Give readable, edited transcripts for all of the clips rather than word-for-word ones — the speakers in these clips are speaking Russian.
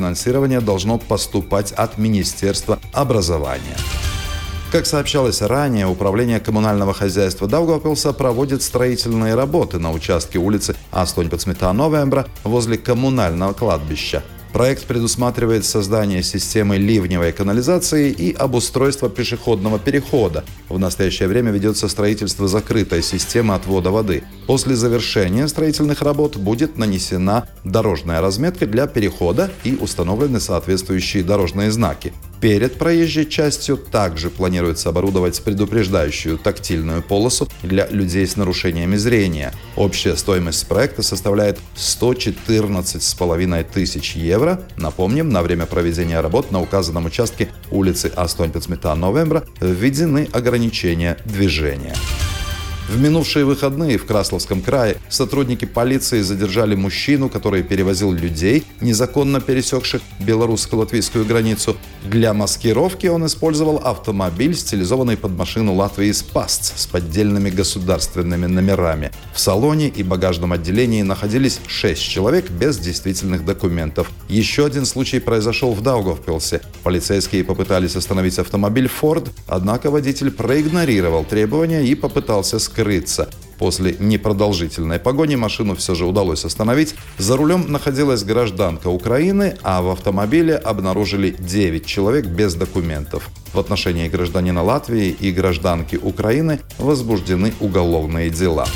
финансирование должно поступать от Министерства образования. Как сообщалось ранее, Управление коммунального хозяйства Даугавпилса проводит строительные работы на участке улицы 18. Новembra возле коммунального кладбища. Проект предусматривает создание системы ливневой канализации и обустройство пешеходного перехода. В настоящее время ведется строительство закрытой системы отвода воды. После завершения строительных работ будет нанесена дорожная разметка для перехода и установлены соответствующие дорожные знаки. Перед проезжей частью также планируется оборудовать предупреждающую тактильную полосу для людей с нарушениями зрения. Общая стоимость проекта составляет 114,5 тысяч евро. Напомним, на время проведения работ на указанном участке улицы 18. Новembra введены ограничения движения. В минувшие выходные в Красловском крае сотрудники полиции задержали мужчину, который перевозил людей, незаконно пересекших белорусско-латвийскую границу. Для маскировки он использовал автомобиль, стилизованный под машину Латвии «Спасц» с поддельными государственными номерами. В салоне и багажном отделении находились 6 человек без действительных документов. Еще один случай произошел в Даугавпилсе. Полицейские попытались остановить автомобиль Ford, однако водитель проигнорировал требования и попытался скрыться. После непродолжительной погони машину все же удалось остановить. За рулем находилась гражданка Украины, а в автомобиле обнаружили 9 человек без документов. В отношении гражданина Латвии и гражданки Украины возбуждены уголовные дела.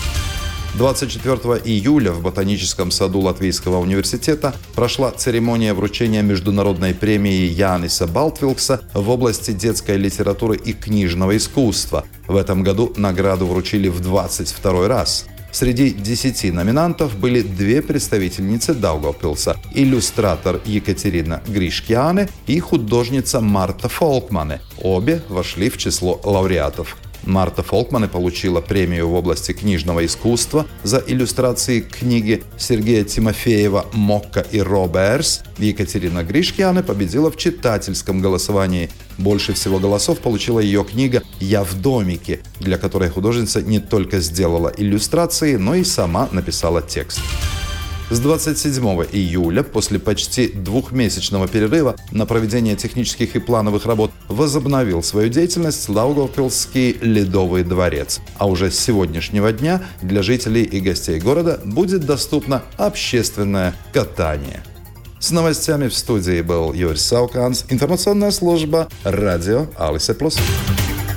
24 июля в Ботаническом саду Латвийского университета прошла церемония вручения международной премии Яниса Балтвилкса в области детской литературы и книжного искусства. В этом году награду вручили в 22 раз. Среди 10 номинантов были 2 представительницы Даугавпилса – иллюстратор Екатерина Гришкяне и художница Марта Фолкмане. Обе вошли в число лауреатов. Марта Фолкмане получила премию в области книжного искусства за иллюстрации к книге Сергея Тимофеева «Мокка и Роберс». Екатерина Гришкяне победила в читательском голосовании. Больше всего голосов получила ее книга «Я в домике», для которой художница не только сделала иллюстрации, но и сама написала текст. С 27 июля, после почти двухмесячного перерыва на проведение технических и плановых работ, возобновил свою деятельность Даугавпилсский Ледовый дворец. А уже с сегодняшнего дня для жителей и гостей города будет доступно общественное катание. С новостями в студии был Юрий Сауканс, информационная служба «Радио Алисе Плюс».